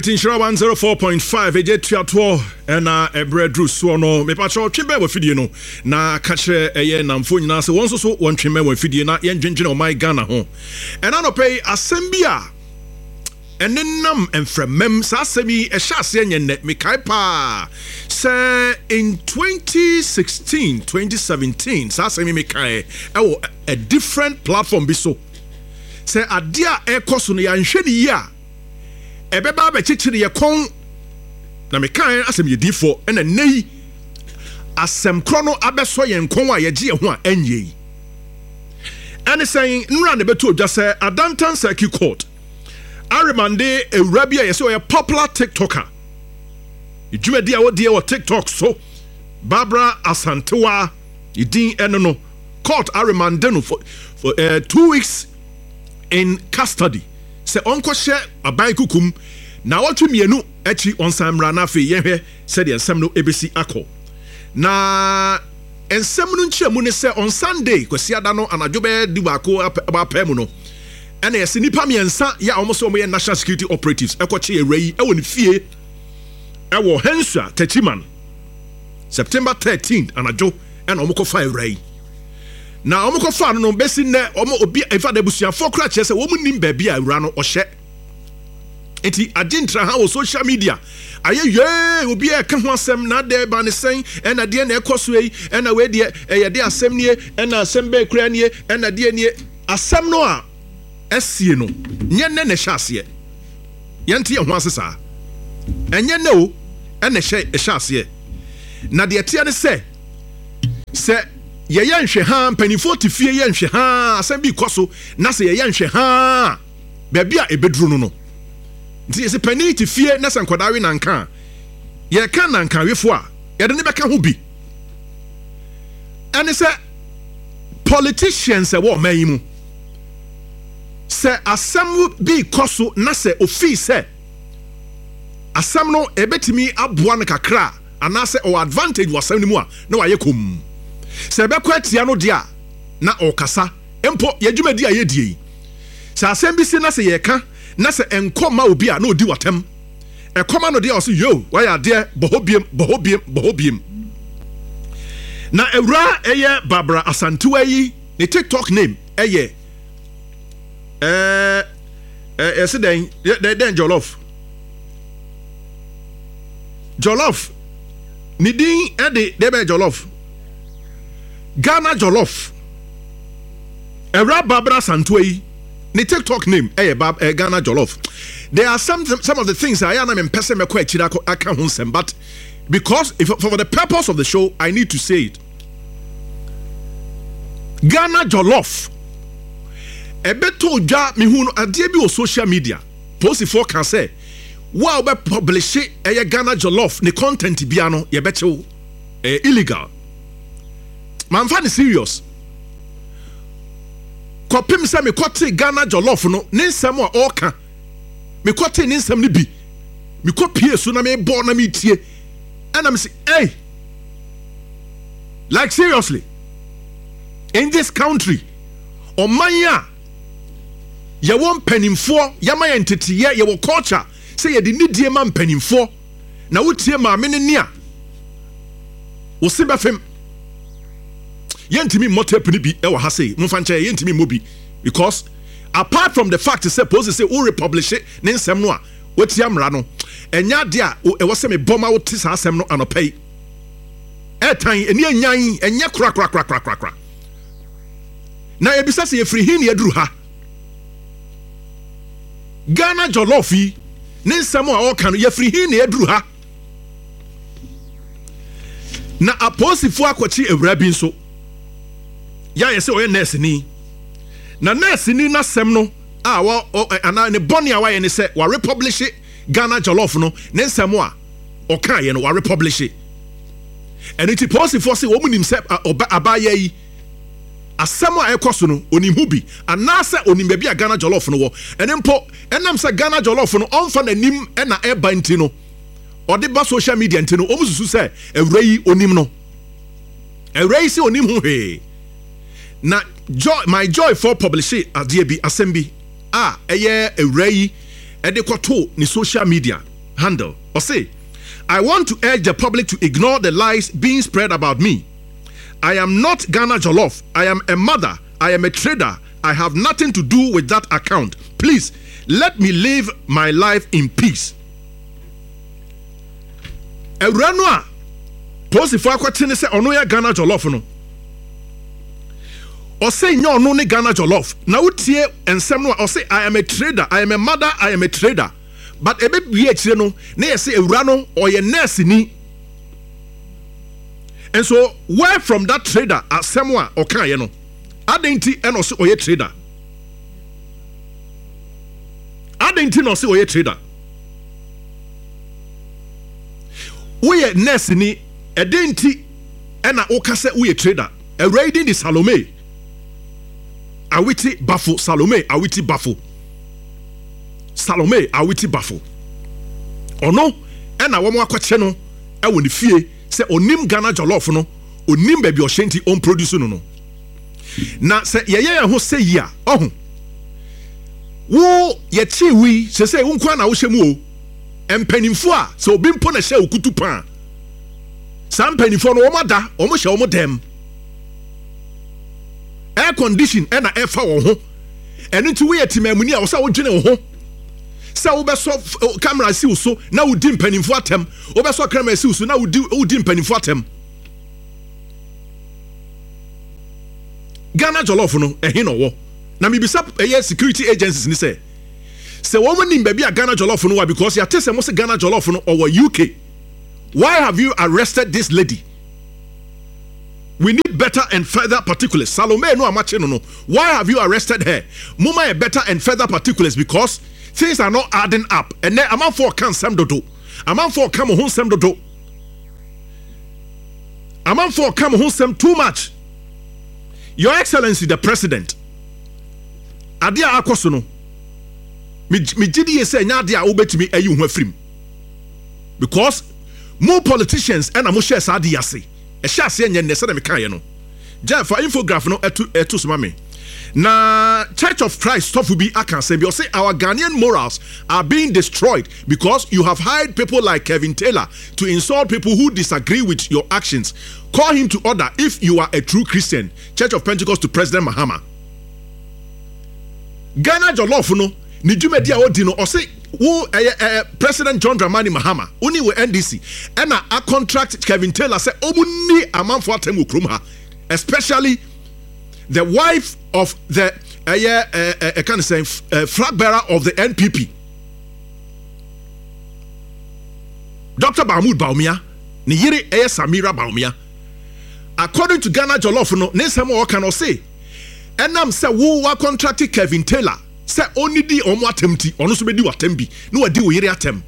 Inshira 104.5 eje tuato na ebredru so no me pacho twembe wa fidie no na ka kire eye namfo nyina se won so won twembe wa fidie na ye ndwendwene o my Ghana ho ena no pay asembia enenam enfremem sa asemi e hya ase enye me kai pa say in 2016 2017 sa asemi me kai e a different platform bi so say adia e koso no ya nhwe ni ya ebeba ba chichiri ye kon na me kan asem ye difo na nei asem kro no abeso ye nkon a ye gye ho a enye yi ene saying nra ne beto odwa say Adantan Circuit Court aremande ewrabia ye say o popular TikToker ijumedi a wodi e wo TikTok so Barbara Asantewa idin eno no court aremande no for 2 weeks in custody. Se onko hye aban kukum na watu mienu echi onsamra na fe yehwe se de ensem no ebesi akọ na ensem no nchiamu ne se on Sunday kwasiada no anadwo be di bako abapam no ene yesi nipa miensa ya omoso omo ye national security operatives ekoche erai ewo ne fie ewo Hensua Techiman September 13th anadwo ene omko fa erai na omko fa no besi ne omo obi efa da busuafo kra che se wo munim ba bia awura no ohye enti agintra ha wo social media aye obi e ka ho asem na de ba ne sen ena de na ekoso yi ena we de ye de asem nie ena asem be kra nie ena de nie asem no a esie no nye ne hye ase yente ye ho asesa enye ne o ena hye ase na de tie ne se ye nhwe ha mpanifo tifie ye nhwe ha asem bi koso na se ye nhwe ha ba bia ebeduru no nti ye se pani tifie na sankodawe nanka ye ka nanka wefo a ye de ne beka ho bi ene se politicians e wo man mu se asem bi koso na se ofi se asem no ebetimi aboa no kakra ana se o advantage wasem ni mu a na wa ye kom se be kwatia no dia na okasa empo yadwumadi a yedie se asem bi si na se yeka na se enkoma obi a na odi watem ekoma no dia o se yo wa ya de bohobiem na ewra eye Barbara Asantewa yi ne TikTok name eye se den Jollof ni din de be Jollof Ghana Jollof Ewra Barbara Asantewa yi ne TikTok name Ghana Jollof. There are some of the things I am in person me kwa chira aka ho nsem, but because for the purpose of the show I need to say it. Ghana Jollof ebeto dwa me hu no ade bi o social media post for can say wow be publish Ghana Jollof ne content bia no ye beche illegal. Man fan serious. Kopim se me kote Ghana Jollof no ne nsem a oka. Me kote ne nsem ne bi. Me kopie so na me bo na me tie. And I'm say, hey. Like seriously. In this country, omanya ye won panimfo, yama entity ye wo culture. Say ye di nidie man panimfo. Na wotie ma me ne nia. Wo se bafem yentimi motep ni bi e wa ha say mfa nche yentimi mobi because apart from the fact suppose say who republish it ne nsem no a woti amra no enya de a e wo se me boma wo tisa asem no anopai etan eni anyan enye kra na ebisa se yefri hi ne aduru ha Ghana Jollof yi ne nsem a o kan yefri hi ne aduru ha na aposifo akwachi ewra bi nso ya yese oye nurse ni na nurse ni na sem no a wa ana ne boni a wa ye ne se wa republish Ghana Jollof no ne nsem a o kan ye no wa republish and it post for say wo munim se abaya yi asem a ekoso no onim hu bi ana se onim ba bi a Ghana Jollof no wo enempo enam se Ghana Jollof no onfa nanim e na eba nti no ode ba social media nti no omususu se ewra yi onim no ewra yi se onim hu he na my joy for publishing adie bi asem bi eye ewra yi e de kwato ni social media handle. Or say, I want to urge the public to ignore the lies being spread about me. I am not Ghana Jollof. I am a mother. I am a trader. I have nothing to do with that account. Please, let me live my life in peace. Ewranua, posifo akwatene se ono ya Ghana Jollof no. Or say no ne Ghana Jollof. Na utie ensem no or say I am a trader. I am a mother. I am a trader. But ebe biye chire no na yesi ewura no or ye nurse ni. And so where from that trader asemwa or kan ye no adenti eno se oye trader adenti no se oye trader we nurse ni edenti ena oka se we trader ewrading the Salome awiti bafo Salome awiti bafo Salome awiti bafo ono ena wo mo akwache no ewo ne fie se onim Ghana Jollof no onim baby oshenti on produce no na se yeye ho se yia ohun wo ye chi wi se wo nkwa na wo hyemu o empanimfo a se obi mpo na hye okutu pan sam panimfo no wo mada wo mo hye wo mo dem air condition na air fa wo ho eno nti wo ye timamuni a wo sa wo dwene wo ho se wo beso camera si wo so na wo di mpanimfo atem wo beso camera si wo so na wo di mpanimfo atem Ghana Jollof no ehin no wo na me bisa security agencies ni say wo mani baby a Ghana Jollof no wa because ya tese mo se Ghana Jollof no or UK. Why have you arrested this lady? We need better and further particulars. Salome no amache no. Why have you arrested her? Muma better and further particulars because things are not adding up. And then amount for can sem dodo. Amount for come home sem dodo. Amount for come home sem too much. Your Excellency the President. Adia akoso no. Me gidi say nya adia obetimi ayi ho afrim. Because more politicians and mo share sa adia say. E share say nya nese na me kan ye no. Ja for infograph no etu so mame. Na Church of Christ stuff will be akan say say our Ghanaian morals are being destroyed because you have hired people like Kevin Taylor to insult people who disagree with your actions. Call him to order if you are a true Christian. Church of Pentecost to President Mahama. Ghana Jollof no ni dwumadi a odi no o say wo President John Dramani Mahama oni we NDC and a contract Kevin Taylor say omuni amanfo atem okrom ha, especially the wife of the kind of saying flag bearer of the NPP, Dr. Mahmoud Bawumia ni yiri Samira Bawumia. According to Ghana Jollof no nesemo o kan say enam say wo wa contract Kevin Taylor say only di omo atemti ono so be di watem bi no wadi wo yiri atem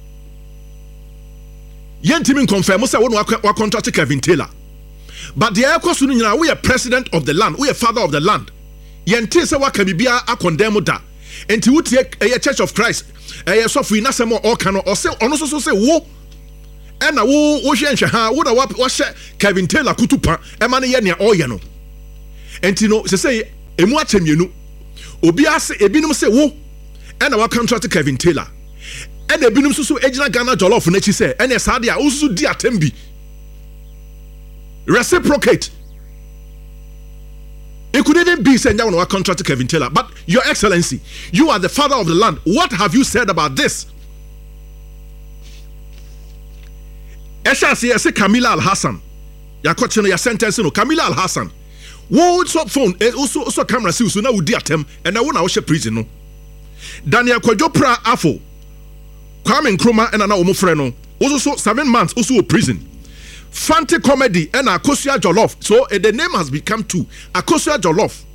yentimi confirm say wo no wa contract Kevin Taylor. But the Ekosu no we are president of the land, we are father of the land. Yente se waka bibia akondem da. Enti wutie Church of Christ so fu na se mo o kan o se ono so se wo na wo hwenhwe ha wo da wa hye Kevin Taylor kutupa e ma ne ye ne o ye no. Enti no se emu atemienu obi ase ebinum se wo na wa contract Kevin Taylor. E na ebinum so ejina Ghana Jollof na chi se e na saade a usu di atembi. Reciprocate. It could even be said now contract to Kevin Taylor. But Your Excellency, you are the father of the land. What have you said about this? Esha say Camilla Al-Hassan. Ya coaching your sentence no Camilla Al-Hassan. Wo so phone also camera see so na we di atem and na wo na wo she prison no. Daniel Kwajopra Afo. Kwame Nkrumah and na wo mo frɛ no. Also 7 months also prison. Fante Comedy and Akosua Jollof. So the name has become two. Akosua Jollof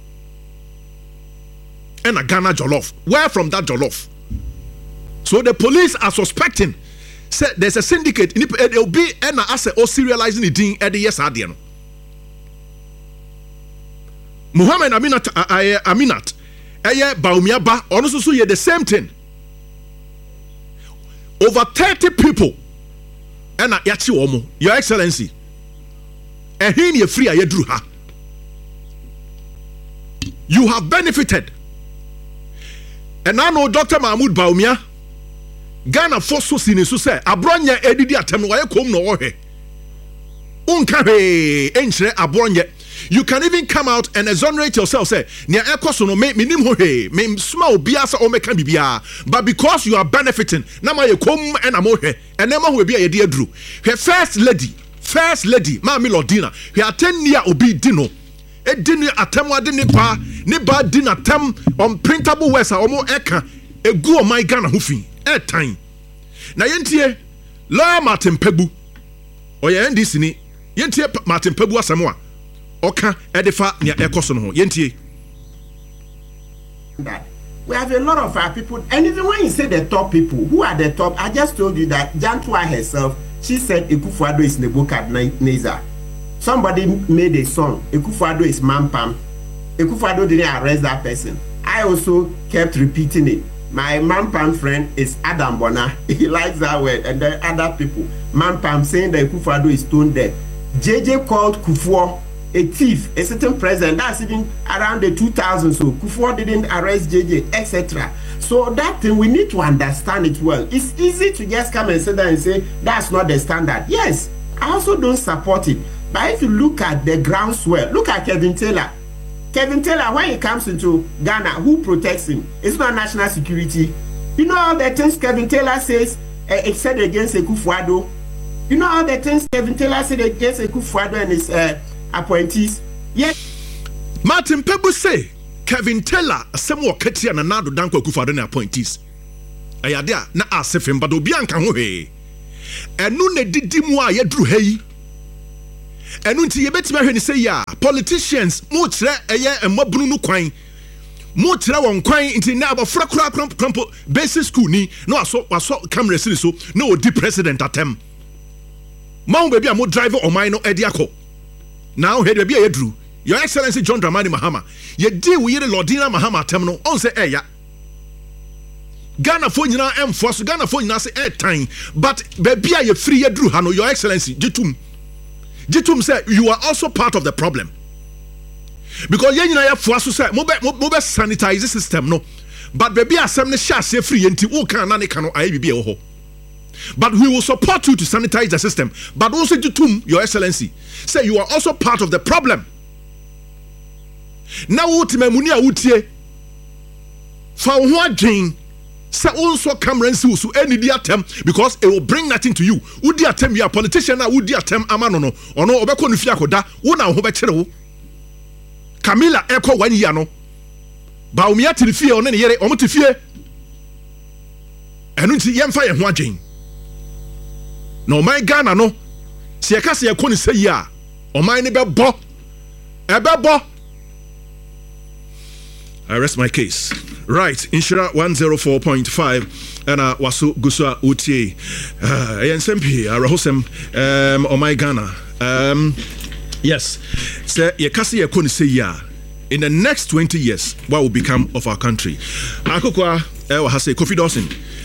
and a Ghana Jollof. Where from that Jollof? So the police are suspecting. Say there's a syndicate. It will be an asset or serializing the thing at the yes Adian. Muhammad Aminat. Bawumia Ba. Also, so the same thing. Over 30 people. And yachi omo, Your Excellency. And he free a yedru ha. You have benefited. And I know Dr. Mahmoud Bawumia, Ghana for so sini so say abronye edidi atem no waye kom no ohwe unka he enchire abronye. You can even come out and exonerate yourself, say nia ekoso no me nim ho he me sma obia sa o meka bibia, but because you are benefiting na ma ye kom and amohwe and na ma ho bia ye de aduru. Her first lady Mami Lordina he attend near obi dino e dini atem ade ne ba din atem on printable words a omo eka egu o my Ghana ho fi e tan na yentie la Martin Pegbu oye NDC ni yentie Martin Pegbu asemo a oka edefa nia ekoso no ho yentie. We have a lot of our people, and even when you say the top people, who are the top? I just told you that Jantua herself, she said Ekufuado is Nebuchadnezzar. Somebody made a song, Ekufuado is Mampam. Ekufuado didn't arrest that person. I also kept repeating it. My Mampam friend is Adam Bona. He likes that word. And then other people, Mampam saying that Ekufuado is stone dead. JJ called Kufuor a thief, a certain president. That's even around the 2000s. So Kufuor didn't arrest JJ, etc. So that thing, we need to understand it well. It's easy to just come and sit there and say that's not the standard. Yes, I also don't support it. But if you look at the groundswell, look at Kevin Taylor. Kevin Taylor, when he comes into Ghana, who protects him? It's not national security. You know all the things Kevin Taylor says, said against Ekufuado. You know all the things Kevin Taylor said against Ekufuado and his appointees. Yes. Martin Pegbu say Kevin Taylor asemo okatia na nado danko Ekufuado na appointees. Ayade na asefem but obi anka ho he. Enu na didi mu a yedru hayi. Enu nti yebetime hwe ni say ya politicians mo kire eye emabunu no kwan. Mo kire won kwan nti na abofra kura krampo basic school ni no aso camera series so no odi president atem. Ma wo baby a mo driver o man no edi akọ. Now he baby a yedru. Your Excellency John Dramani Mahama. Ye di wo yire Lordina Mahama atem no on say eya. Ghana fo nyina emfo so Ghana fo nyina say time but baby a ye free yedru ha no Your Excellency Jitum say you are also part of the problem. Because ye nyina ye fo so say mo be sanitize the system no. But baby asem ne sha say free enti wo kan na ne kan no aye bibi e ho. But we will support you to sanitize the system. But also Jitum, Your Excellency, say you are also part of the problem. Now ultimate muni a utie fa ho adwen say also camera nsi so any di atem because it will bring nothing to you. Udi atem you are politician na udi atem amano no ono obekọ no fi akoda wo na ho be kire wo. Camilla eko 1 year no. Ba omia tirifie ono ne yere omotifie. Enu nti yemfa ye ho adwen. No my Ghana no se yeka se yekọ ni say ya o man ne bebo ebebo. I rest my case. Right, Inshira 104.5 and waso guswa utie yensempi arahosem o my Ghana. Yes. Say yeka se yekọ ni say ya in the next 20 years what will become of our country. Akokwa wa ha say Kofi Dawson.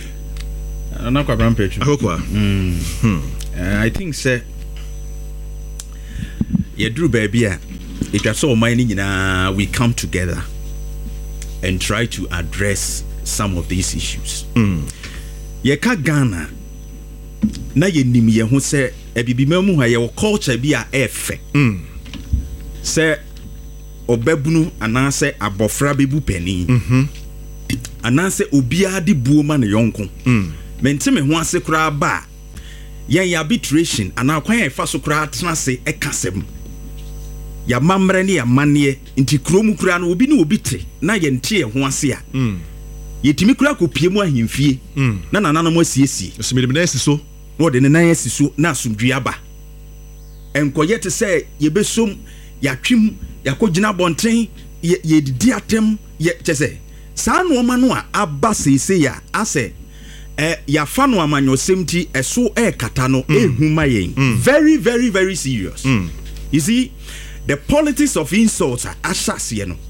I think say yedru baby a it was so many we come together and try to address some of these issues. Yeka Ghana na yenim ye ho say ebibimemu ha ye culture bi a efe. Say obebunu anase abofra bebu pani. Anase obia de buoma ne yonko. Mentime ho ase kura ba yen arbitration ana kwan e fa so kura tena se ekasem ya mamre ne ya mane nti kromu kura na obi ne obi te na ye nte ho ase a yetimi kura kopie mu ahemfie na nananom asiesie osimede na asiso no de ne nan asiso na asomdua ba enkoye te se ye besom ya twim ya kogina bonten ye didi atem ye chese saa no ma no a aba sese ya ase ya fano amanyosem ti eso kata no ehuma yen very very very serious. You see the politics of insults are asase no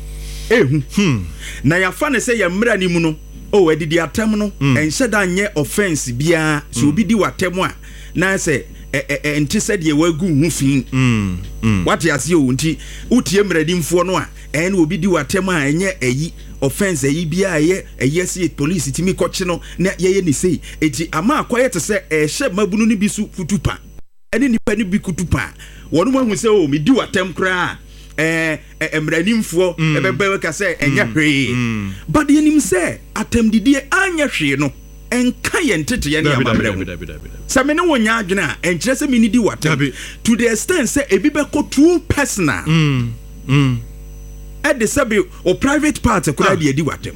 na ya fa ne say ya mra ni mu no edidi atem no enhye da nye offense bia so obi di watem a na say enti said ye wagu hu fin what you see o nti utie mradimfo no a ene obi di watem a enye eyi offense yi bia ye see police timi kɔkye no na ye ni sei eti ama akoye te se hye mabunu ni bi su futupa ene nipa ni bi kutupa wono mahu se o medi watem kra emranimfo ebebe ka se enya hwee but yenim se atemdidie anya hwee no enka ye ntete ye ne amamre ho se me ne wonya adwene a enkyere se me ni di watem to the extent se ebi be ko too personal at the sabi or private part kura de di watem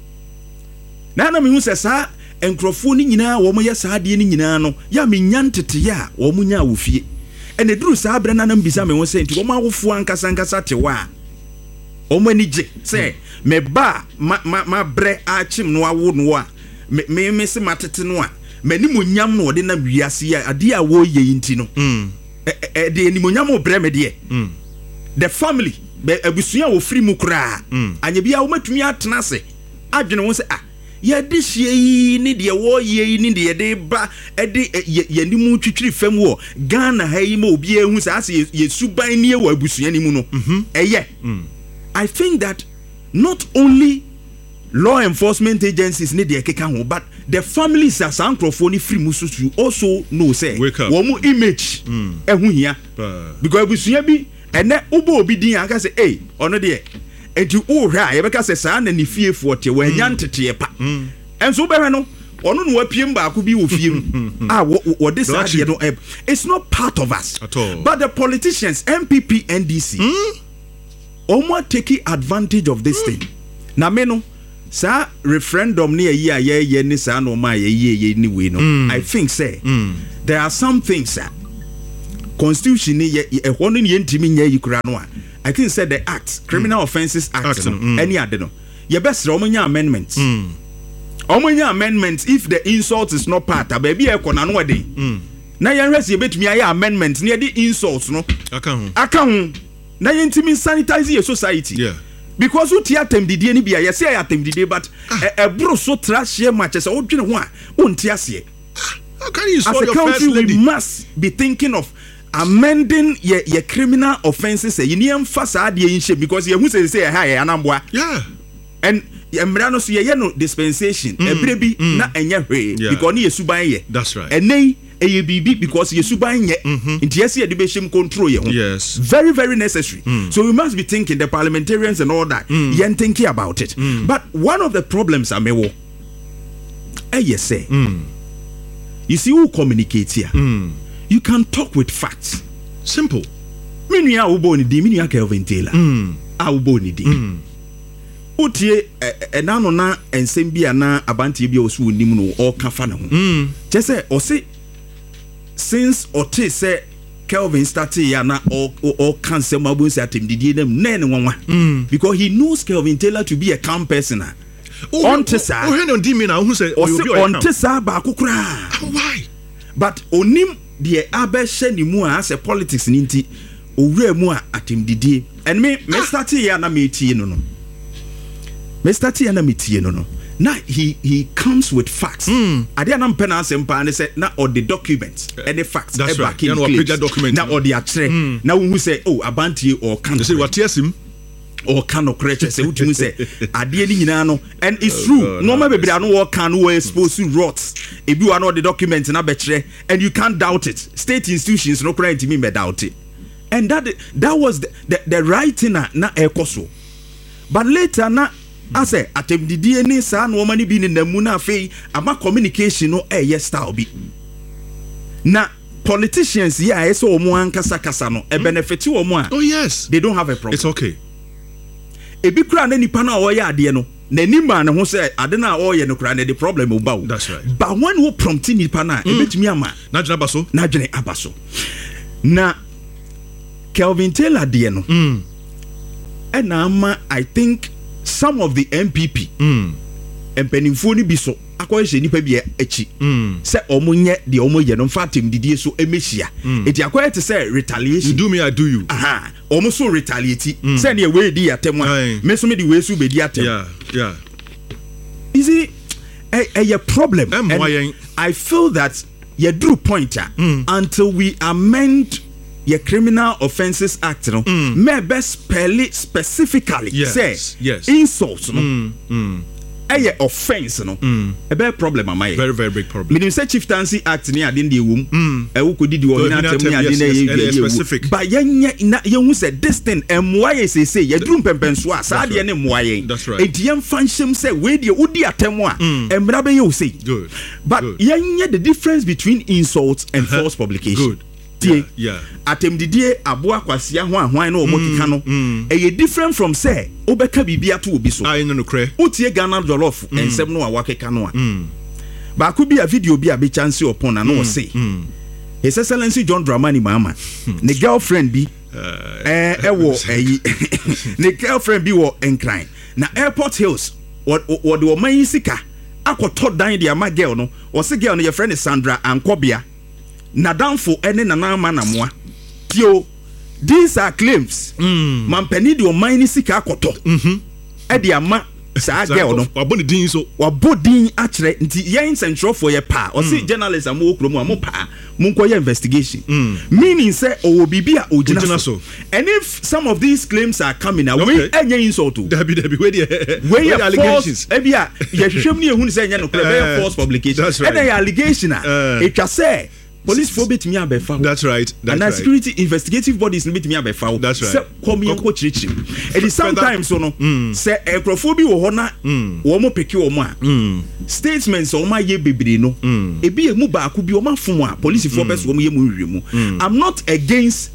na me hu se sa enkrofo ni nyina wo mo ye sa de ni nyina no ya me nya ntete ya wo mo nya awofie ene duru sa abra na mbisa me ho se nti wo ma awofo ankasa te wa o mo ani je se me ba ma bre a chim no awo no a me se matete no a mani mo nyam no de na wiase ya ade a wo ye nti no de ni mo nyam o bre me de the family abusua wo free mu kra anya bia wo matumi atena se adwene wo se ya de hie ni de wo ye ni de de ba de yani mu twitwiri fam wo Ghana ha yi ma obi ehu sa ase ye suban ni e wo abusua ni mu no I think that not only law enforcement agencies need the keka ho but the families as ankrofo ni free musu you also know say wo mu image ehu hia because abusua bi ene ubo obi din aka say ono de enti o hwa ye beka say sa na ni fiefo te wa nya ntete pa enso be hwe no ono no wapiem ba ko bi wo fiem wo de sa de no it's not part of us at all. But the politicians MPP NDC omo taking advantage of this thing na me no sa referendum ni ye ni sa no ma ye ni we no I think say there are some things that constitution ni ye hono ni ntimi nya yikura no I think say the act criminal offences act no any ade no ye best omonya amendments if the insult is not part of baby e kona no wede na ye hwese ye betumi aye amendment na ye di insults no aka hu na ye ntimi sanitize your society because what yatem didie ni bia ye say yatem didie but bro so trash ye match say odwene ho a wonti ase how can you solve your first lady? We must be thinking of amending your criminal offenses you need emphasize the in because you who say hi anamboa and emra no so ye no dispensation ebrebi na enya hwe because ni yesuban ye that's right and ABB because yesuban ye nti yesi de behim control ye ho yes very very necessary so we must be thinking the parliamentarians and all that yen thinking about it but one of the problems amewo say you see who communicate here you can talk with facts simple minua ubo ni di minua Kelvin Taylor ubo ni di utie enano na ensem bia na abantie bia osu onim no o kafa na ho chese o se since ote say Kelvin started ya na or cancel mabunsi atemdidie dem na ne nwanwa because he knows Kelvin Taylor to be a calm person on tesa o he no di me na who say on tesa ba kokura why but onim de abehye ni mu a say politics ni nti owura mu a atemdidie and me started ya na me tie no now he comes with facts ade na mpena asempa ne say na or the documents and the facts that's right now or the atre now who say abantie or can say what yesim or can creature say what you say ade ni nyina no and it's true normal bebre no work can we expose to rots if you are not the documents na betre and you can't doubt it state institutions no credit me doubt it and that was the right thing na ekoso but later na ase atemdidie ni sa na omani bi ni namu na afei ama communication no yes style bi na politicians yes omo ankasa kasa no benefit omo a oh yes they don't have a problem it's okay ebi kura na nipa na oye ade no na nima na ho say ade na oye no kura na the problem o ba that's right but when we prompt nipa na ebetumi ama na dwene abaso na Kelvin Taylor de no and ama I think some of the MPP empenimfo ni bi so akoye nipa bi echi say omonye de omoye no fatem didie so emehia eti akoye te say retaliation you do me I do you omo so retaliate say na we di atem a me so me di we so be di atem yeah is it a problem and I feel that you drew pointer until we amend your Criminal Offences Act no may be specifically say insults no a offense no a bad problem am I very big problem me say Chieftaincy Act ni ade dey wom e wo kodi di wo na tem ni ade na specific but yen say this thing moye say ye drum pempenso a sa de ne moye ediem fanhim say we de odi atem a emra be you say good but yen the difference between insults and false publication good yeah atem didie aboa kwasia ho ahwan na omokika no e different from say obeka bibia to obi so I no kre utie Ghana jollof ensem no awakeka no a ba ku bi a video bi a be chance upon na no say His Excellency John Dramani Mahama ne girlfriend bi wo ne girlfriend bi wo Encline na Airport Hills what the man sika akoto dan de ama girl no o se girl no your friend is Sandra Ankobia na danfo ene na na moa tio these are claims mampani de o man sika akoto e de ama sa girl no wabodin so wabodin akere nti yen central for ye pa o see journalist am okromu am pa munko ye investigation meaning say o bibi a ogina so and if some of these claims are coming out we enye insult to there be we allegations e bia ye hwehwem ni ehun say enye no be false publication and the allegation it can say police for bit me abefa that's right and right. Security investigative bodies bit me abefa that's right come here ko chirichiri and sometimes so no say acrophobia wo ho na wo mo peke wo mo a statements o ma ye bebre no e bi emu ba ko bi o ma fom a police for best wo mo ye mu hwemu I'm not against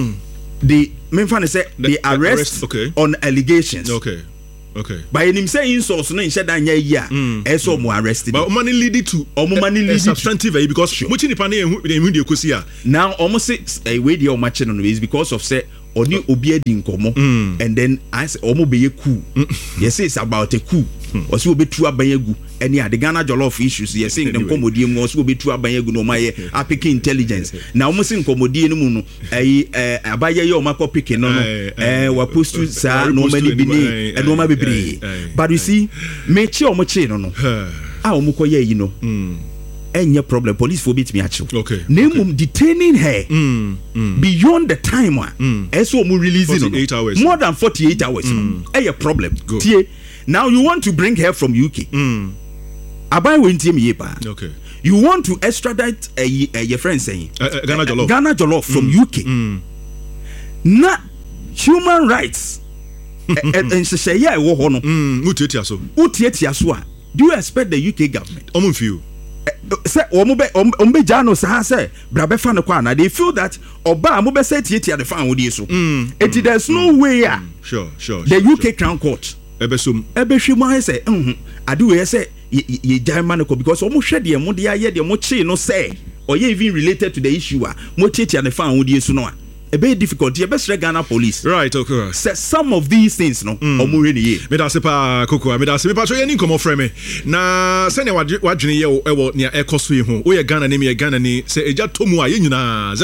the menfa say the arrest on allegations okay by him saying so no insha dan ya yi a so mo arrested but money lead to substantive because much nipa na ehu de kosi a now almost say we dey o match no is because of say oni obi adi nkomo and then I say omo be coup yes it's about a coup o say obi tu abayegu any the Ghana jollof issues yes say nkomodie mu o say obi tu abayegu no maye apiki intelligence now omo say nkomodie no mu no abaye ye o makọ piki no wa post sa no many bi ni e no ma bebre but you see me chi omo chi no omo ko ye yi no any problem police for bit me actual name detaining her beyond the time so mu releasing 48 hours more than 48 hours a problem tie now you want to bring her from UK abai we ntie me pa you want to extradite your friend saying Ghana Jollof from UK na human rights and say yeah wo ho no utietia so do you expect the UK government feel say ombe jano sa say brabe fa no kwa na they feel that oba mo be say tietia the fan wodi so there's no way sure the UK Crown Court ebehwemu say ade we say ye German ko because omo hwe de mo de aye de mo chi no say or ye even related to the issue mo tietia the fan wodi so no a bit difficult. You best Ghana police. Right, okay. Say some of these things, no. Omuri ni. Me da sepa koko. Me da sepa so ye ni komo frame. Na se ne wadwene ye ewo ne ekoso ye ho. O ye Ghana ni me ye Ghana ni. Se eja tomu a ye nyina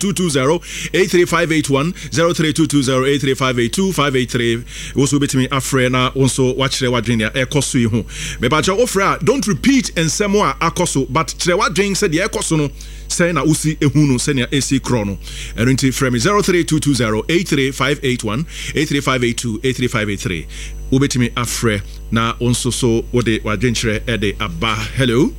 032208358 032208358 583. Wo so betimi afre na wonso wachire wadwene ya ekoso ye ho. Me ba cha ofra don't repeat ensemo a akoso but chire wadwene se de ekoso no. Say na usi ehunu se ne esi krono. Eno nti frame 032208358 83582 83583 ubetimi afre na onso so wode wadwenkyere ede aba hello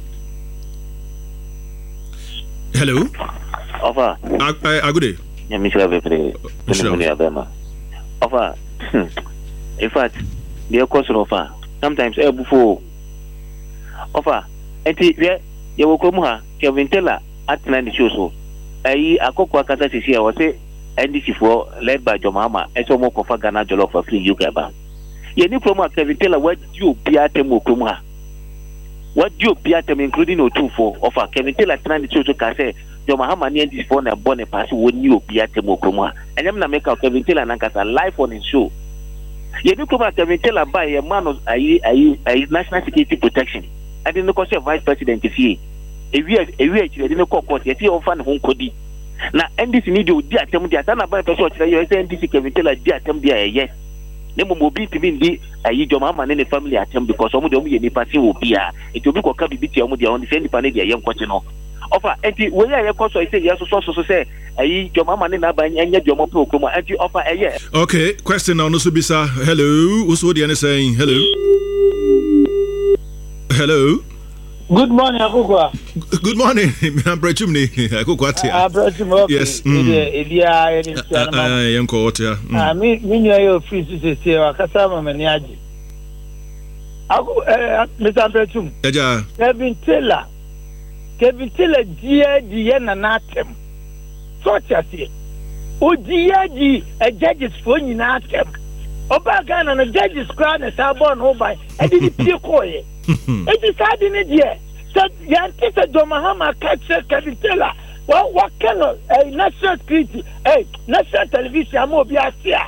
Ofa agude ya misha bepre ni abema Ofa in fact the course Ofa sometimes before Ofa enti ye wokomu ha Kevin Taylor atna ni show ayi akoko akata sisi a wose NDC for led by Jomama eso mo kofa Ghana Jollof for free UK ba ye ni promo Kevin Taylor what you biatem okromu ha what you biatem including O24 offer Kevin Taylor trying to show ka say Jomama ni NDC for na born pass won you biatem okromu ha enyam na make Kevin Taylor na kasa live on his show ye ni promo Kevin Taylor by a man of ayi national security protection I didn't know vice president fie ewi actually no court yet you offer hon kodi na NDC need you dia tem dia na ba person kire you say NDC Kevin Taylor dia tem dia yes na mo obi timi ndi ayi Jomama ne family atem because omo de omo ye nipa se obi a eti obi ko ka bibi ti omo dia on the same nipa ne dia ye nkoche no offer enti we ya ko so say yes so say ayi joma ma ne na ba anya joma pro kroma enti offer okay, question now no so bisa. Hello, what's what you saying? Hello. Good morning, Akukwa. Good morning. I'm Brechumni. Akukwa tia. Yes. Yanko otia. Me nyo free to say wakasa mama ni aji. Mr. Brechum. Eja. Kevin Taylor die na natem. So tiase. O die judges for nyina atem. Oba Ghana na judges crown na sabon oba. E di pie koye. It is hard in it, yeah. So, Yantis and Domahama catch Kevin Taylor. Well, what kind of a national security, national television, I'm going to be a seer.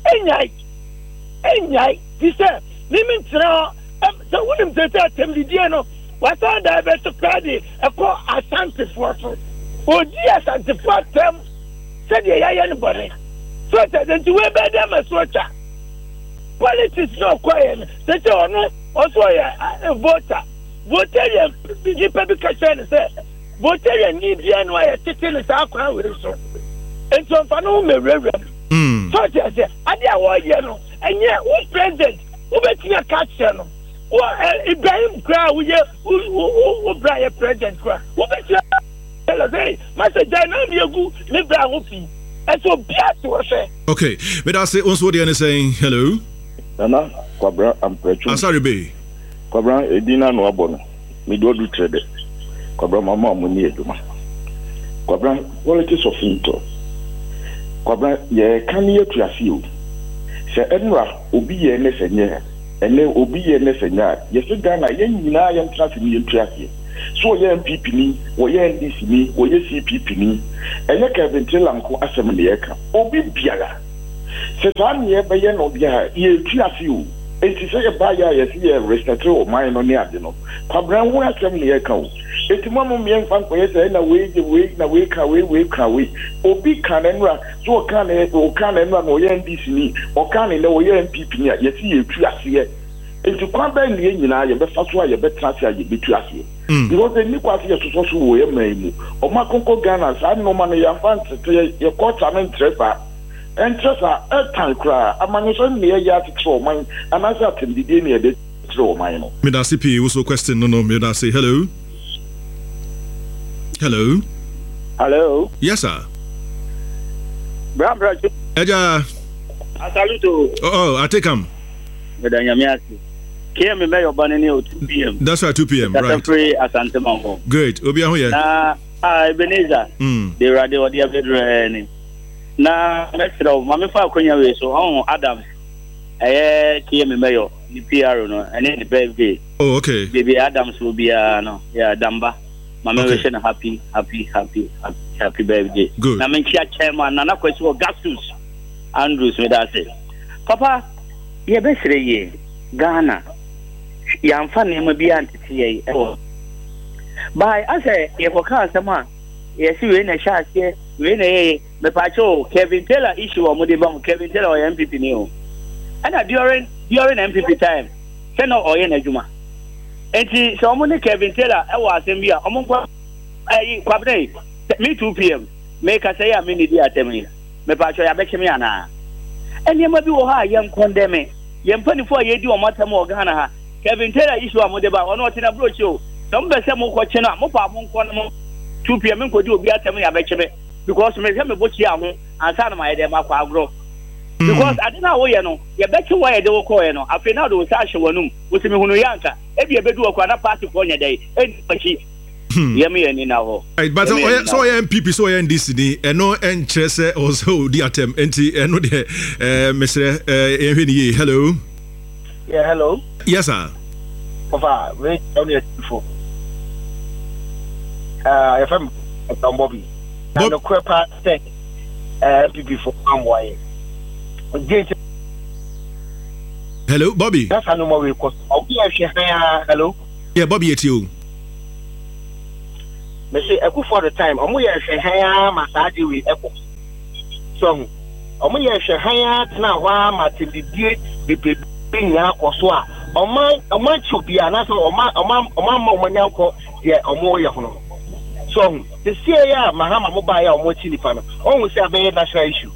He said, Limit now, so William Tata, Tembidiano, what are the best of Friday? A call Asante for us. Oh, dear, Santa for them, said the anybody. So, then to wear them as watcher. Politics no quiet. They no. Also, a voter publication said, voter need the annual sitting in South Korea. And so, for no reverend. So, I said, I didn't know, and yet, who's president? Who bet you a catch channel? Or Ibrahim Crow, who Brian President Crow? Who bet you a say, Master Janam, you live down with me. And so, be to say. Okay, but I say, also, what are you saying? Hello. Nana, Kwabra, I'm Prechu. Sorry, Bay. Kwabra, Edina no abono. Me do trade. Kwabra, mama muni eduma. Kwabra, politics of into. Kwabra, ye can ye to feel. Se enra obi ye ne senye. Ene obi ye ne senya. Ye se Ghana ye nyina ye ntra fi ni ntuase. So ye MPP ni, wo ye NDC ni, wo ye CPP ni. Ene Kevin Taylor nko asem ne ye ka. Obi biara. Se san ye be ye no bia ye tuase o. Enti se ye ba ya ye se ye restrict o man no ne ade no. Kwabra wo asem ne ye ka o. Enti mamu me mfa ko ye se na we ka we. Obi kan enra so kan enra no ye NDC ni, o kan ne wo ye MPP ni ye se ye tuase ye. Enti kwaba ne nyina ye be fa so ye be trase ye be tuase. Because the Nikwasi is so wo ye man mu. O ma konko Ghana sa no man ye fan ye quarterment trefa. Entresa time cry. Amaniso ne ya tro man. Anasa tendide ne de tro man no. Me da CP also question no me da say hello. Hello. Hello. Yes sir. Bram. Eja. Asaluto. Oh, I take him. Medanyamiasi. Kia me mayo banani o 2 p.m. That's right, 2 p.m. Right. Free Asante Mango. Great. Obi aho ye. Na Ebenezer. The radio the bedre na mesro mame fa akonya we so on Adams. Kia me mayo ni PR no and the birthday. Oh, okay. Baby Adams will be no. Yeah, Damba. Mame wish na happy birthday. Good. Na me chia chairman na kwesi o Gastus Andrews me da say. Papa, ye be sire ye Ghana. Yamfa nema bi antete e by ase ye koka asema ye si we na shaase we na ye me pacho Kevin Taylor issue o mode bam Kevin Taylor o MPP ni o and during MPP time say no o ye na adwuma enti so mo ne Kevin Taylor e wa asem bi a o mo kwa kwabne me 2 p.m. me ka say ya me ni di atemi me pacho ya bekemi ana enema bi wo ha ye condemn ye mpani fo ye di o matam o Ghana ha Kevin Taylor issue amodeba ono tina brochi o some be say mo ko chena mo pa mo nko no 2 p.m. nko di obi atam ya bekebe because me say me bochi aho ansa na my dem akwa agro because adina wo ye no ye beki wo ye de wo ko ye no afi na do sa hye wanum wo se me hunu yanka e bi ebedu akwa na party ko nya dai e bachi ye me ye ni na ho but so ye MPP so ye NDC ni eno enche se also di atem enti eno de mesre ehwe ni hello. Yeah, hello. Yes, sir. Papa, wait only before. If I'm Bobby. Now the Quepa said, before I'm why. Hello, Bobby. That's a normal way. Hello. Yeah, Bobby, it's you. Me say, I go for the time. I'm going to share massage with Echo. So, I'm going to share now. Why, the ya koso a oman chobia na so oman mo manya ko ye omo ye hono So the CIA Mahama Mobile or Mochi Pano, almost a very national issue.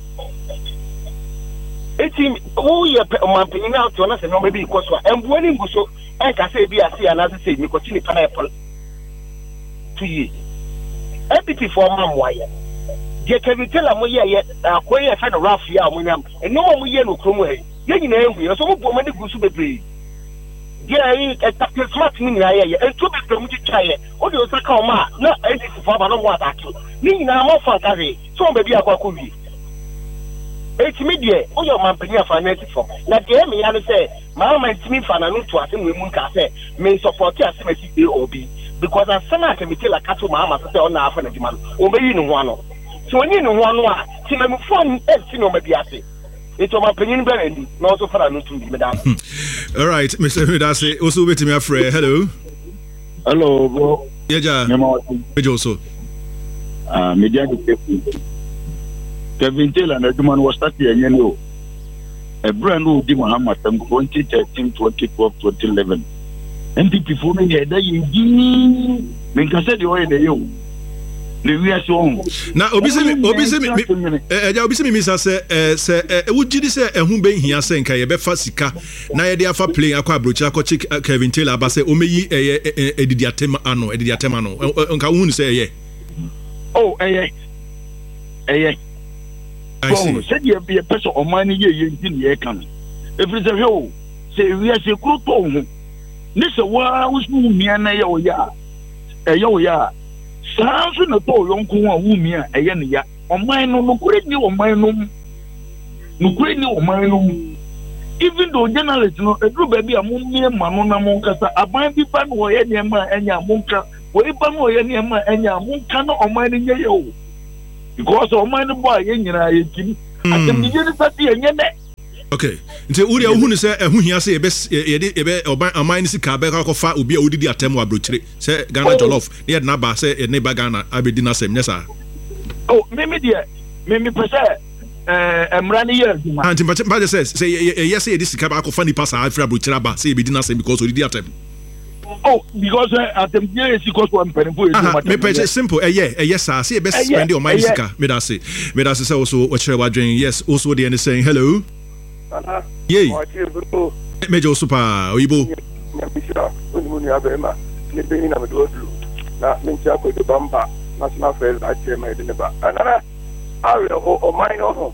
It's in all your man out to us and maybe because and when it was so, I can say, be a see another say, because Chili Pineapple 2 years. Empty for Mam Wire. Get can you tell them yet? Quay a fan of rough yam, and no one will yellow Cromway. Getting angry, or some woman who should be. Yeah, a smart meaning, and two big community child. Or the Sakoma, not anything for no one actually. Meaning I'm off for carry, so maybe I could be. It's media, all your man penny financial for. Like the me, I say, Mamma and Timmy Fananu to us in Munka say, may support us as OB. Because as soon as I can tell a cattle Mamma to say on our friend, or maybe in one. So when you know one, see, I'm fun, and maybe I say. It's my opinion, very also for a new to be madam. All right, Mr. Midase, also waiting me friend. Hello. Hello, bro. Yeah, Major also. Media Kevin Taylor and Edman was starting a brand new Di Muhammad 2013, 2012, 2011. And the before me, that you said you were in the you. Now, obviously, Mr. Say, would you say a who being here saying Kayabe Fasika, Naya for playing a quabrucha, Kevin Taylor, but say, Omeyi, a diatemano, a diatemano, Uncle Woon say, yeah. Oh, I said you be a person of money in the account. If it's a hill, say we are a good home. This is why was me and a yo. Sounds in a poor young woman, a yania, or mine no great new or mine no great new or mine. Even though journalists know a group baby a mummy and manona monka, a bind people or any man and ya monka, or if I'm or any man and ya monka or mine in yo. Because of mine boy, and I can begin to party and yet. Okay. Nti uri ohunu se ehu hia se ebe oban aman si ka be ka fa obi a odidi atem wa brochire se Ghana jollof ne na ba se ne ba Ghana abedi na sem nesa. Oh, me dia me pese emra ne ye aduma. Anti ba say yes e di sika ba ko fa ni pasa afra brochire ba se ebedi na sem because odidi atem. Oh, because atem dey si because one penfo e me pese simple yes sir say be spend your mind sika me da say say also o chere wa dwen yes also dey any saying hello. Yay. Major super Oyibo. National Affairs Chairman Dineba. Another area or minor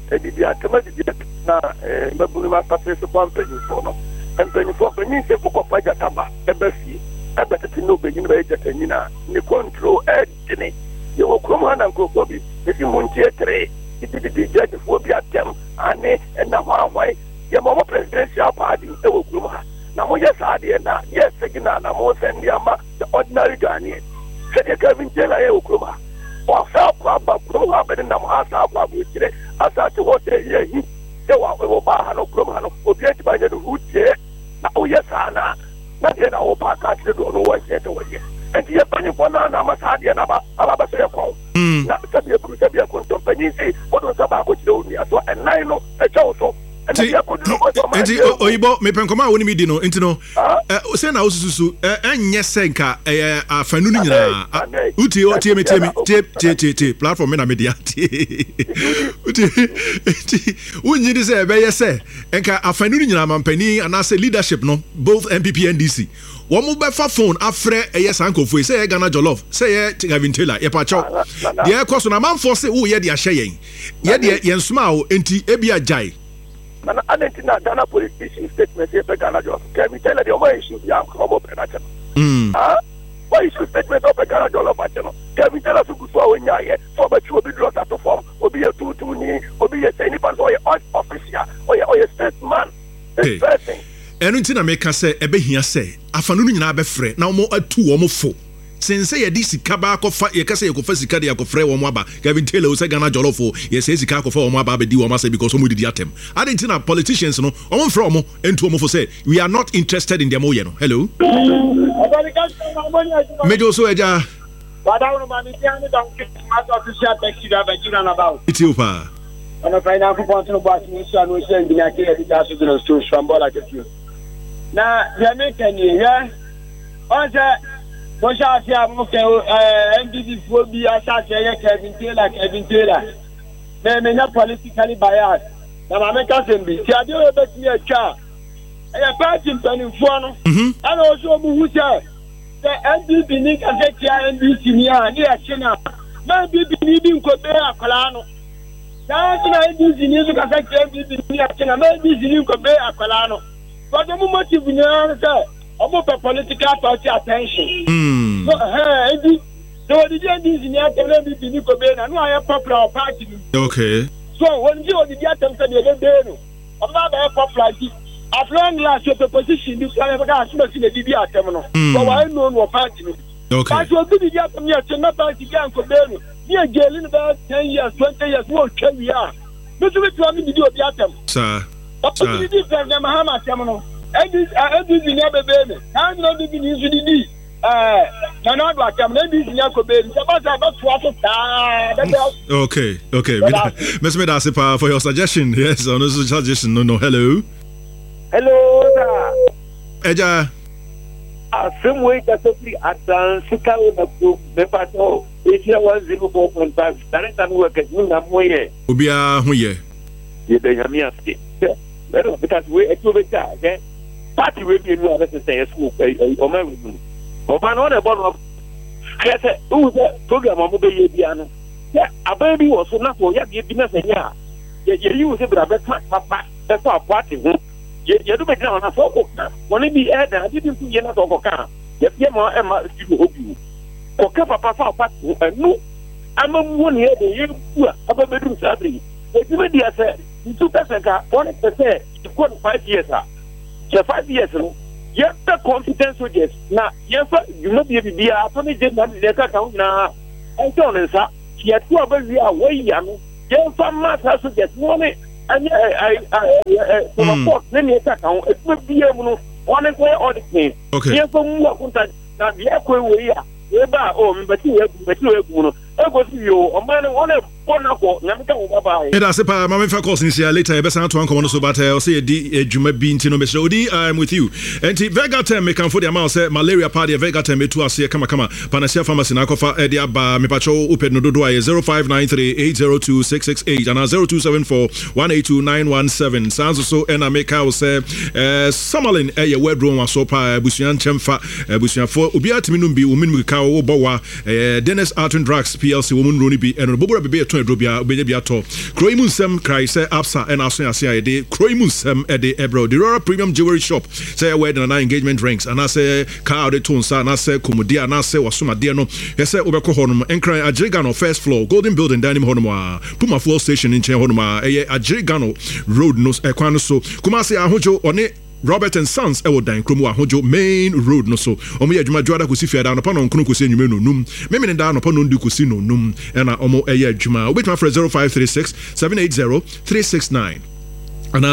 na Babulima Patrice Pampany for no. And penny for Benin Sepo Pajataba, Ebesi, Abatino Benin Vegetanina, the control Edgeny. You will come on and go Bobby, if you want to the judge for the attempt, and now why your mama presidential party, they will groom her. Now, yes, I did not. Yes, again, I'm more than the ordinary Ghanaian. Said you Kevin Taylor, you groom her. Or self problem, groom her, but in the house, I'll probably say, as I to what they hear, they will buy no groom her, or get by the root here. Now, yes, Anna, not yet our back, I don't know what yet away. And the opinion for Nana Masadi and Ababa. Na sabia kusabia company say what was about which do me so and I know a choso and Oyibo me penkoma woni mi di no nti no say na osusu enye senka afanu ni nyina uti me platform me na media uti unyi di say be yes enka afanu ni nyina mampani ana say leadership no both MPP and DC Womu befa phone afre eye sankofo say Ghana jollof say Kevin Taylor ye pa chaw de koso na man force wo ye de ahye yen ye de yen suma o enti ebia jai na adentina Ghana police statement say Ghana jollof Kevin Taylor the why issue ya ko penation why issue statement of Ghana jollof acheno Kevin Taylor su guso wo nya ye so ba chi obi drop that form obi ye tutu ni obi ye say ni pa so ye officer o ye statesman person enu ntina meka se ebehia se afanu nyina be frɛ na omo atu omo fo sense ye di sika ba akɔfa ye kase ye kɔfa sika de akɔfrɛ omo aba Kevin Taylor o se Ghana jollof ye se sika akɔfa omo aba be di omo say because omo didi atem adentina politicians no omo frɛ omo entu omo fo say we are not interested in them oye no hello mejo so eja wadawo ma mi tiani don kiss official taxi driver Ghana about Ethiopia and if I now want to boss me so no say bi na ke e ta so no from ball like you na Jamaican yeah on say What shall I say? I'm okay. MPP will be a shot. Kevin Taylor. They may not politically biased. Now, I'm cousin be. See, I do a bit near child. And a party penny for and also who said the MPP need a sector NBC near China. Maybe needing Korea Colano. Now, NBC needs to affect MPP near China. Maybe you Korea Colano. But the moment you know, about the political party attention. So the NBC near MPP need Korea. No, I am popular party. Okay. So when you the attempt to the I'm not a popular. As long as your position, you can never ask me to the DBA terminal. So I know what party. Okay. I will be the Japanese to not party again for them. Near Galen about 10 years, 20 years, what can we are? Not to be to do the atom. Sir. But the difference, Mahama terminal. And this is never baby. I'm not even usually. Okay. Mr. Medasipa, for your suggestion. Yes, on this suggestion. No. Hello, sir. Eja. Same way that every advance Mepato, 104.5. That is work at Nunamwe. Ubia, who ye? Because we okay? Party will be no other say a school or man. Or man on a bottom of who's that program of Mobile Piano? Yeah, a baby was so not for you business and yeah. You use it, but that's our party. You do it now on a phone. When it be added, I didn't see enough of a car. Yet, Emma, you hope you. Or Papa party, and no, I'm a 1 year, the year, a bedroom salary. It's already a said, 2%, 1%, you got 5 years. 5 years, yet the confidence with yes. Now, yes, you must be a funny gentleman, the account now. And so on, sir, yet 2 hours we are way young. Yes, some must have to get money. And then you account, it would be able to one way or the same. Okay. Yes, from what contact, not the echo way. But you have Edasipa, my friend calls in later. Best to one so but I'll say Juma bean Tino Mesodi. I'm with you. And Vega 10 make for the amount say malaria party Vega 10 me to us here. Come Panacea Pharmacy Nakofa Edia Ba Mipacho Open Nodo 0593-802-668 and 0274-182917. Sounds so and I make out say Summerlin a web room was so pa Busian Chemfa Busian for Ubiat Minumbi Umin Kao Bowa Dennis Artin Drugs PLC woman Rooney be and Bobra be a 20 Robia Benebiato Croimusem cry say Absa and Asia de Croimusem at the Ebro the Rora Premium Jewelry Shop say a wedding and engagement rings and I say car de Tonsa and I say Comodia and I say Wasuma Diano yes say Obeko Honum and cry Ajigano first floor Golden Building Dining Honoma Puma Fuel Station in Chen Honoma Ajigano Road nos Equano so Kumasi Ahojo on it Robert and Sons Ewodan Kromo Ahojo main road no so omo adwuma dwada ko si fia da no pa no nkono ko si enwume no num memene da no pa no ndu ko si no num e na omo eye adwuma obetuma for 0536 780 369 and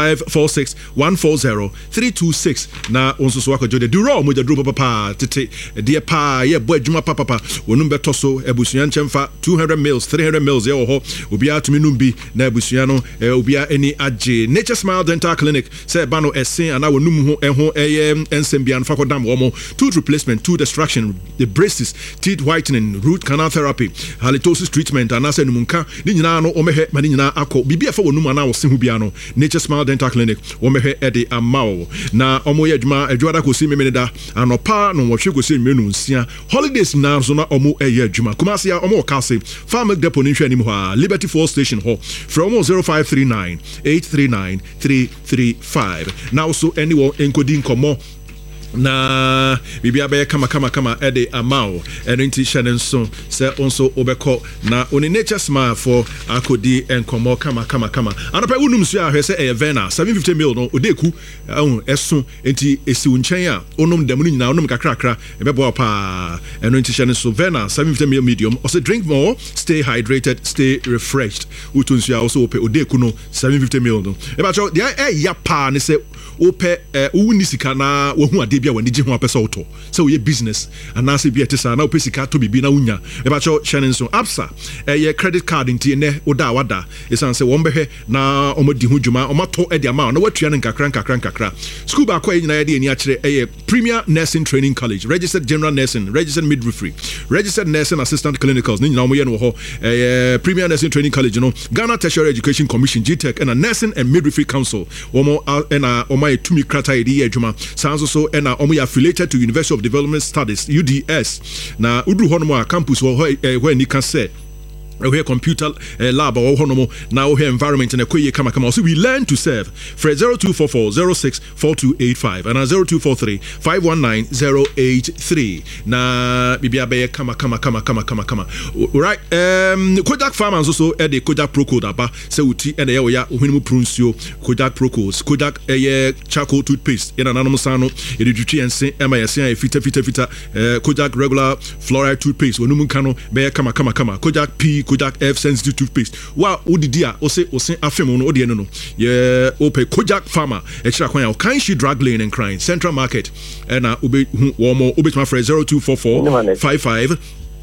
0546-140-326 na onso so akọ jode duro mo jaduro papa tete de pa ye bo adwuma papa wonum beto so ebusuan chemfa 200 mils 300 mils ye ho obi atumi num bi na ebusuan no obi ani age Nature Smile Dental Clinic say ba no esen ana wonum ho ensem bia no fakodam wo mo tooth replacement, tooth extraction, the braces, teeth whitening, root canal therapy, halitosis treatment and asa numunka ni nyina no omehe ma ni nyina akọ bibia fa wonum ana wo se hu bia no Nature Smile Dental Clinic womehe ede amao na omo ye adwuma adwada ko si memeneda anopa no wo hwe ko si menu nsia holidays na so na omo eye adwuma kumasi ya omo kase Farm Depot ni hwe anim ho Liberty Fuel Station ho from 0539 839 335 now so anyone encoding komo na bibia be kama ede amao eno nti hye nso se onso obeko na oni Nature Smile for akodi enkomo kama anapa unum so ahwe se Vena 750 mil no odeku eso nti esi unchen a onum dam no nyina onum kakrakra ebebo pa eno nti hye nso Vena 750 mil medium also drink more, stay hydrated, stay refreshed utunsu also ope odeku no 750 mil no ebacho dia ya pa ne se wopɛ wonni sika na wahu ade bia wani gye ho apɛ sɛ wotɔ sɛ woyɛ business anaasɛ bi ɛte saa na wopɛ sika tɔ biribi na wonya ɛbakyɛ hyɛne nso absa ɛyɛ credit card nti ɛnɛ woda a wada ɛsiane sɛ wɔn bɛhwɛ na ɔmadi ho dwuma ɔmatɔ ɛde ama na watua no nkakra school baako a nyinaa yɛde ani akyerɛ ɛyɛ Premier Nursing Training College, Registered General Nursing, Registered Midwifery, Registered Nursing Assistant Clinicals ne nyinaa mo yɛ no wɔ hɔ Premier Nursing Training College no Ghana Tertiary Education Commission GTEC and Nursing and Midwifery Council wɔn ɛna wɔn ayɛ tumi krata yɛde yɛ adwuma saa nso so ɛna wɔn yɛ affiliated to University of Development Studies UDS na uduru hɔ nom a campus wɔ hɔ ani ka sɛ we have computer lab or honomo now we have environment and a quick kama so we learn to serve for 0244064285 and 0243519083 na bibia be kama right Kodak Farmers also at the Kodak Pro Code aba se uti and the ya ohinimu pruncio Kodak Pro Codes Kodak charcoal toothpaste in anonymous sano educhi and say MIS fita Kodak regular fluoride toothpaste onumu kano be kama Kodak P Kodak F sensitive toothpaste wa odidia ose afem no odi no ye ope Kodak Farmer e kira kwan ya kan she drug lane and crying Central Market na obe wo mo obe tuma for 0244 55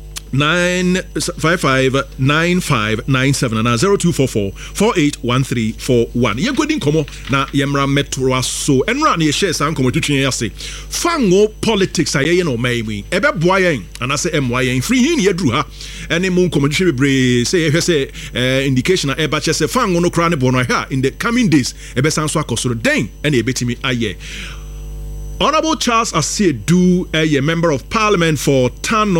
9559597 and 0244 481341. Ye godin komo na yemra metro so enra na ye share san komo tutwen yase fango politics aye no maimi ebe boa yen anase emwa yen free hin ye duru ha ene mu komo tutwe bebre say ye hwese indication na eba che se fango no kra ne bo no ha in the coming days ebe san so akosoro den ene ebetimi aye. Honorable Charles Asiedu, a member of Parliament for Tano